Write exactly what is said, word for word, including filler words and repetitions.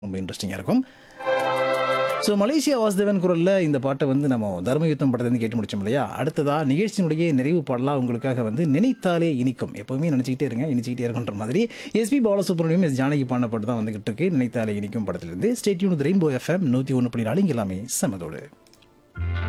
ரொம்ப இன்ட்ரெஸ்டிங்காக இருக்கும். ஸோ மலேசியா வாசுதேவன் குரலில் இந்த பாட்டை வந்து நம்ம தர்மயுத்தம் படத்துலேருந்து கேட்டு முடிச்சோம் இல்லையா? அடுத்ததாக நிகழ்ச்சியினுடைய நிறைவு பாடலாக உங்களுக்காக வந்து நினைத்தாலே இனிக்கும், எப்போவுமே நினச்சிக்கிட்டே இருங்க இனிச்சிக்கிட்டே இருக்குன்ற மாதிரி எஸ்பி பாலசுப்ரமணியம் எஸ் ஜானகி பாடின பாட்டு தான் வந்துகிட்டு இருக்கு. நினைத்தாலே இனிக்கும் படத்திலிருந்து. Stay tune with rainbow FM நூற்றி ஒன்று புள்ளி நாலு இங்கே எல்லாமே சமதோடு.